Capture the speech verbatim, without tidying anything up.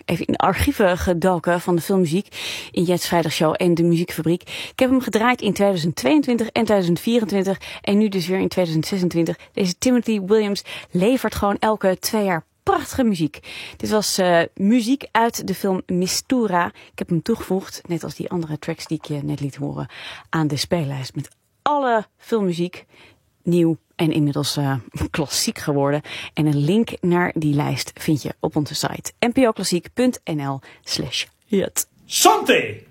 even in de archieven gedoken van de filmmuziek in Jets Vrijdagshow en de Muziekfabriek. Ik heb hem gedraaid in tweeduizend tweeëntwintig en tweeduizend vierentwintig en nu dus weer in tweeduizend zesentwintig. Deze Timothy Williams levert gewoon elke twee jaar prachtige muziek. Dit was uh, muziek uit de film Mistura. Ik heb hem toegevoegd, net als die andere tracks die ik je net liet horen, aan de speellijst met alle filmmuziek, nieuw en inmiddels uh, klassiek geworden. En een link naar die lijst vind je op onze site n p o klassiek punt n l slash jet. Santé!